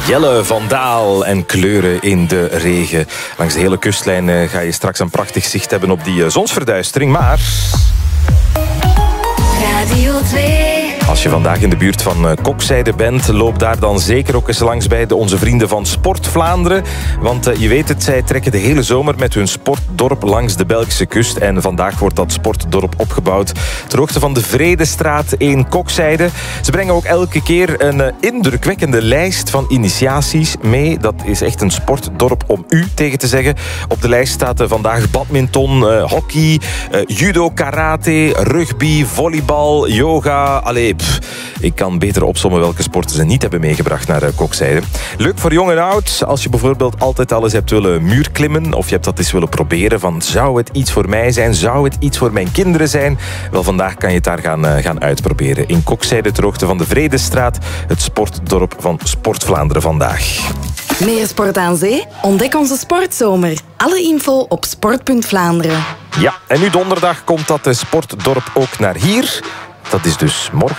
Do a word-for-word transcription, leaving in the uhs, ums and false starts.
Jelle van Daal en kleuren in de regen. Langs de hele kustlijn uh, ga je straks een prachtig zicht hebben op die uh, zonsverduistering. Maar Radio twee. Als je vandaag in de buurt van uh, Kokzijde bent, loop daar dan zeker ook eens langs bij de, onze vrienden van Sport Vlaanderen. Want uh, je weet het, zij trekken de hele zomer met hun sportdorp langs de Belgische kust. En vandaag wordt dat sportdorp opgebouwd ter hoogte van de Vredestraat in Kokzijde. Ze brengen ook elke keer een uh, indrukwekkende lijst van initiaties mee. Dat is echt een sportdorp om u tegen te zeggen. Op de lijst staat uh, vandaag badminton, uh, hockey, uh, judo, karate, rugby, volleybal, yoga. Allee, pff, ik kan beter opsommen welke sporten ze niet hebben meegebracht naar uh, Kokzijde. Leuk voor jong en oud. Als je bijvoorbeeld altijd al eens hebt willen muurklimmen of je hebt dat eens willen proberen van zou het iets voor mij zijn, zou het iets voor mijn kinderen zijn? Wel, vandaag kan je het daar gaan, uh, gaan uitproberen. In Kokzijde ter hoogte van de Vredestraat, het sportdorp van Sport Vlaanderen vandaag. Meer sport aan zee? Ontdek onze sportzomer. Alle info op sport punt Vlaanderen. Ja, en nu donderdag komt dat sportdorp ook naar hier. Dat is dus morgen.